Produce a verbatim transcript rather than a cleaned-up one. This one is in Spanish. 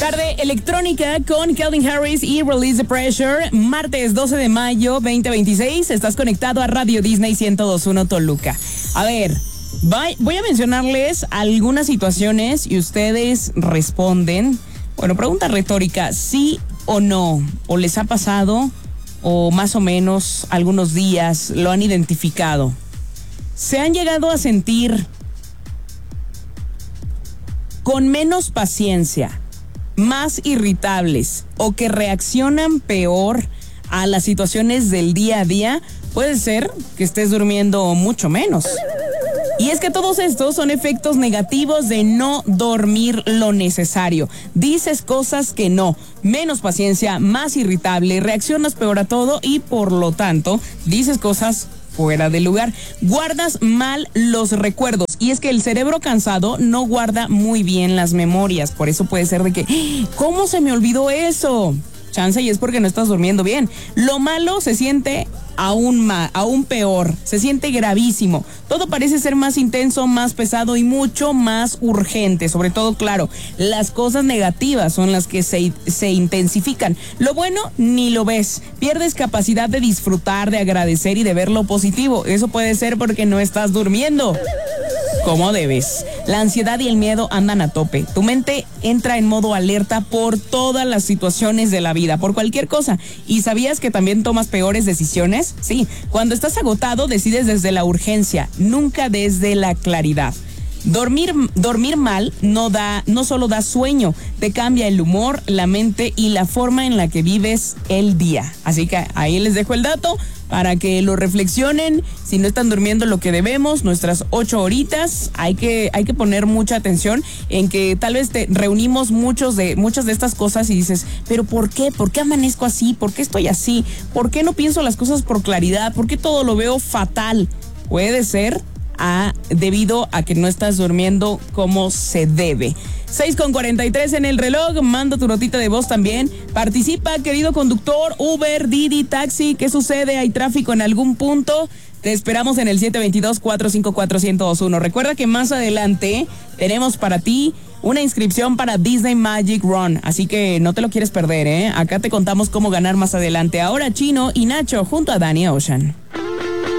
Tarde electrónica con Calvin Harris y Release the Pressure. Martes doce de mayo veinte veintiséis. Estás conectado a Radio Disney ciento dos punto uno Toluca. A ver, voy a mencionarles algunas situaciones y ustedes responden. Bueno, pregunta retórica, ¿sí o no? ¿O les ha pasado? ¿O más o menos algunos días lo han identificado? ¿Se han llegado a sentir con menos paciencia, más irritables o que reaccionan peor a las situaciones del día a día? Puede ser que estés durmiendo mucho menos. Y es que todos estos son efectos negativos de no dormir lo necesario. Dices cosas que no, menos paciencia, más irritable, reaccionas peor a todo y por lo tanto dices cosas fuera de lugar. Guardas mal los recuerdos. Y es que el cerebro cansado no guarda muy bien las memorias. Por eso puede ser de que, ¿cómo se me olvidó eso? Chance y es porque no estás durmiendo bien. Lo malo se siente aún más, aún peor. Se siente gravísimo. Todo parece ser más intenso, más pesado y mucho más urgente. Sobre todo, claro, las cosas negativas son las que se, se intensifican. Lo bueno ni lo ves. Pierdes capacidad de disfrutar, de agradecer y de ver lo positivo. Eso puede ser porque no estás durmiendo como debes. La ansiedad y el miedo andan a tope. Tu mente entra en modo alerta por todas las situaciones de la vida, por cualquier cosa. ¿Y sabías que también tomas peores decisiones? Sí, cuando estás agotado decides desde la urgencia, nunca desde la claridad. Dormir, dormir mal no da, no solo da sueño, te cambia el humor, la mente y la forma en la que vives el día. Así que ahí les dejo el dato para que lo reflexionen. Si no están durmiendo lo que debemos, nuestras ocho horitas, hay que, hay que poner mucha atención en que tal vez te reunimos muchos de, muchas de estas cosas y dices, pero ¿por qué? ¿Por qué amanezco así? ¿Por qué estoy así? ¿Por qué no pienso las cosas por claridad? ¿Por qué todo lo veo fatal? Puede ser A, debido a que no estás durmiendo como se debe. seis con cuarenta y tres en el reloj, manda tu notita de voz también. Participa, querido conductor, Uber, Didi, taxi, ¿qué sucede? ¿Hay tráfico en algún punto? Te esperamos en el siete dos dos, cuatro cinco cuatro, uno cero dos uno. Recuerda que más adelante tenemos para ti una inscripción para Disney Magic Run, así que no te lo quieres perder, ¿eh? Acá te contamos cómo ganar más adelante. Ahora Chino y Nacho junto a Danny Ocean.